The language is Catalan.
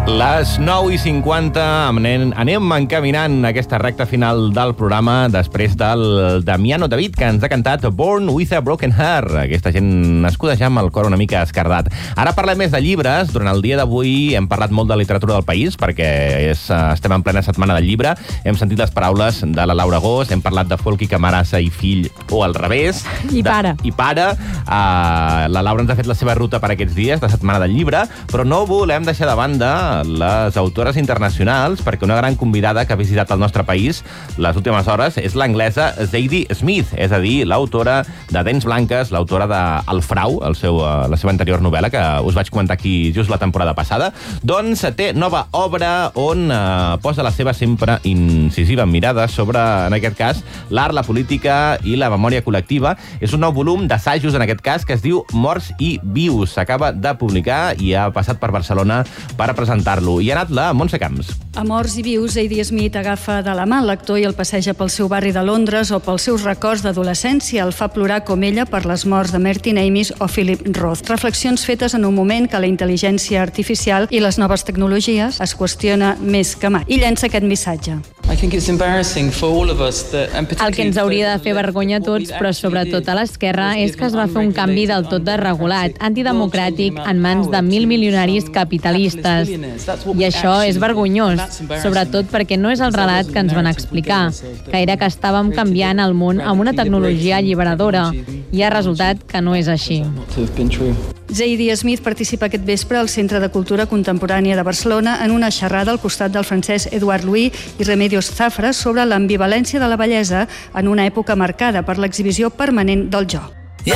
Les 9:50 anem encaminant aquesta recta final del programa després del Damiano David, que ens ha cantat Born with a Broken Heart. Aquesta gent nascuda ja amb el cor una mica esquerdat. Ara parlem més de llibres. Durant el dia d'avui hem parlat molt de literatura del país, perquè estem en plena setmana del llibre. Hem sentit les paraules de la Laura Gós, hem parlat de Folky Camarasa i fill, o al revés. I pare. La Laura ens ha fet la seva ruta per aquests dies, de setmana del llibre, però no volem deixar de banda les autores internacionals, perquè una gran convidada que ha visitat el nostre país les últimes hores és l'anglesa Zadie Smith, és a dir, l'autora de Dents Blanques, l'autora de El Frau, la seva anterior novel·la, que us vaig comentar aquí just la temporada passada. Doncs té nova obra on posa la seva sempre incisiva mirada sobre, en aquest cas, l'art, la política i la memòria col·lectiva. És un nou volum d'assajos, en aquest cas, que es diu Morts i Vius. S'acaba de publicar i ha passat per Barcelona per presentar-lo. I ha anat la Montse Camps. A Morts i Vius, Zadie Smith agafa de la mà el lector i el passeja pel seu barri de Londres o pels seus records d'adolescència. El fa plorar com ella per les morts de Martin Amis o Philip Roth. Reflexions fetes en un moment que la intel·ligència artificial i les noves tecnologies es qüestiona més que mai. I llença aquest missatge. El que ens hauria de fer vergonya a tots, però sobretot a l'esquerra, és que es va fer un canvi del tot desregulat, antidemocràtic, en mans de 1.000 milionaris capitalistes. I això és vergonyós, sobretot perquè no és el relat que ens van explicar, que era que estàvem canviant el món amb una tecnologia alliberadora, i ha resultat que no és així. Zadie Smith participa aquest vespre al Centre de Cultura Contemporània de Barcelona en una xerrada al costat del francès Edouard Louis i Remedios Zafra sobre l'ambivalència de la bellesa en una època marcada per l'exhibició permanent del jo.